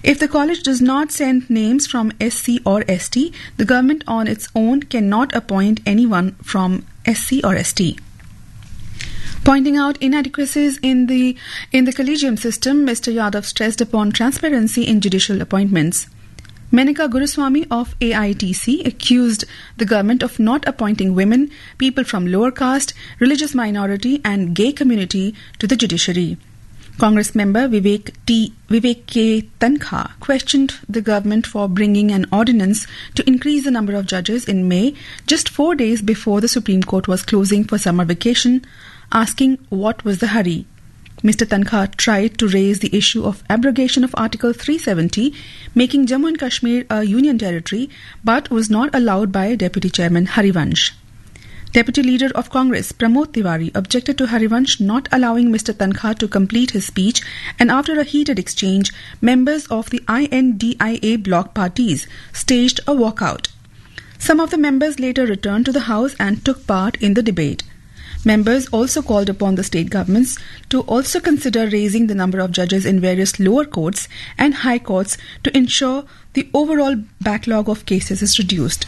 If the college does not send names from SC or ST, the government on its own cannot appoint anyone from SC or ST. Pointing out inadequacies in the collegium system, Mr. Yadav stressed upon transparency in judicial appointments. Menika Guruswamy of AITC accused the government of not appointing women, people from lower caste, religious minority and gay community to the judiciary. Congress member Vivek K. Tankha questioned the government for bringing an ordinance to increase the number of judges in May, just 4 days before the Supreme Court was closing for summer vacation, asking what was the hurry. Mr. Tankha tried to raise the issue of abrogation of Article 370, making Jammu and Kashmir a union territory, but was not allowed by Deputy Chairman Harivansh. Deputy Leader of Congress Pramod Tiwari objected to Harivansh not allowing Mr. Tankha to complete his speech, and after a heated exchange, members of the INDIA bloc parties staged a walkout. Some of the members later returned to the House and took part in the debate. Members also called upon the state governments to also consider raising the number of judges in various lower courts and high courts to ensure the overall backlog of cases is reduced.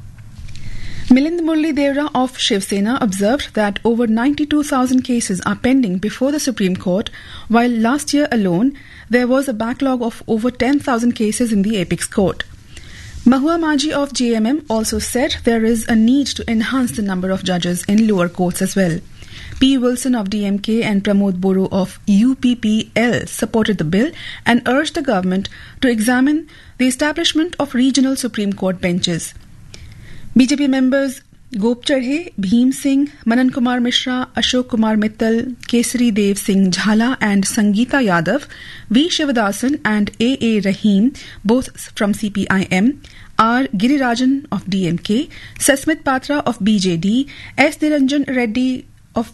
Milind Murli Devra of Shiv Sena observed that over 92,000 cases are pending before the Supreme Court, while last year alone there was a backlog of over 10,000 cases in the Apex Court. Mahua Maji of JMM also said there is a need to enhance the number of judges in lower courts as well. P. Wilson of DMK and Pramod Boro of UPPL supported the bill and urged the government to examine the establishment of regional Supreme Court benches. BJP members Gop Chadhe, Bhim Singh, Manan Kumar Mishra, Ashok Kumar Mittal, Kesari Dev Singh Jhala and Sangeeta Yadav, V. Shivadasan and A. Rahim, both from CPIM, R. Girirajan of DMK, Sasmit Patra of BJD, S. Niranjan Reddy of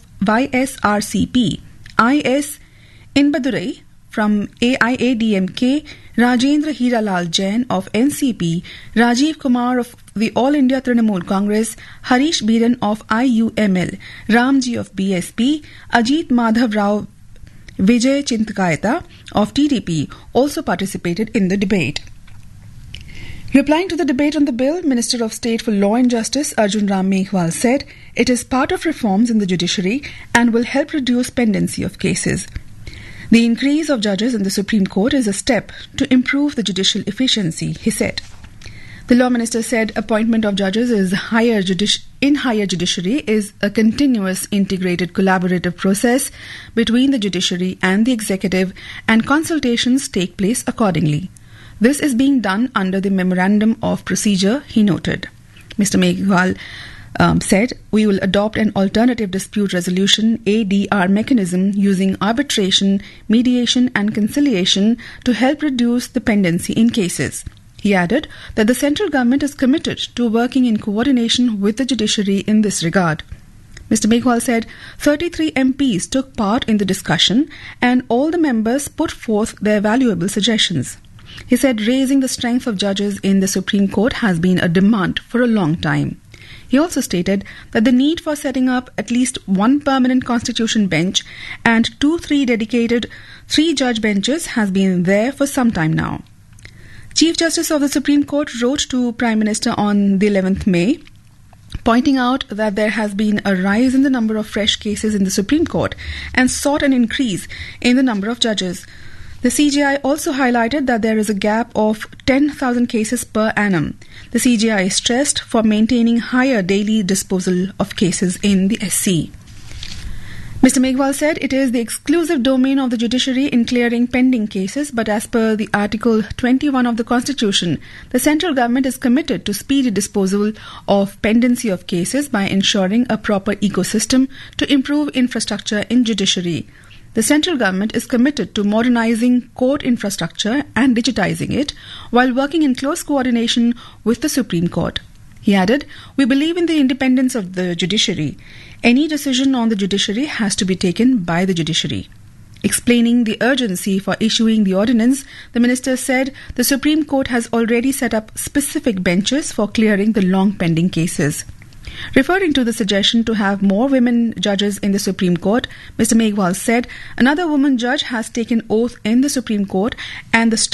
YSRCP, I.S. Inbadurai from AIADMK, Rajendra Hiralal Jain of NCP, Rajiv Kumar of the All India Trinamool Congress, Harish Biran of IUML, Ramji of BSP, Ajit Madhav Rao Vijay Chintakayata of TDP also participated in the debate. Replying to the debate on the bill, Minister of State for Law and Justice Arjun Ram Meghwal said it is part of reforms in the judiciary and will help reduce pendency of cases. The increase of judges in the Supreme Court is a step to improve the judicial efficiency, he said. The Law Minister said appointment of judges in higher judiciary is a continuous integrated collaborative process between the judiciary and the executive, and consultations take place accordingly. This is being done under the Memorandum of Procedure, he noted. Mr. Meghwal said, we will adopt an alternative dispute resolution ADR mechanism using arbitration, mediation and conciliation to help reduce the pendency in cases. He added that the central government is committed to working in coordination with the judiciary in this regard. Mr. Meghwal said 33 MPs took part in the discussion and all the members put forth their valuable suggestions. He said raising the strength of judges in the Supreme Court has been a demand for a long time. He also stated that the need for setting up at least one permanent constitution bench and 2-3 dedicated 3-judge benches has been there for some time now. Chief Justice of the Supreme Court wrote to Prime Minister on the 11th May, pointing out that there has been a rise in the number of fresh cases in the Supreme Court and sought an increase in the number of judges. The CJI also highlighted that there is a gap of 10,000 cases per annum. The CJI stressed for maintaining higher daily disposal of cases in the SC. Mr. Meghwal said it is the exclusive domain of the judiciary in clearing pending cases, but as per the Article 21 of the Constitution, the central government is committed to speedy disposal of pendency of cases by ensuring a proper ecosystem to improve infrastructure in judiciary. The central government is committed to modernizing court infrastructure and digitizing it while working in close coordination with the Supreme Court. He added, we believe in the independence of the judiciary. Any decision on the judiciary has to be taken by the judiciary. Explaining the urgency for issuing the ordinance, the minister said the Supreme Court has already set up specific benches for clearing the long pending cases. Referring to the suggestion to have more women judges in the Supreme Court, Mr. Meghwal said another woman judge has taken oath in the Supreme Court and the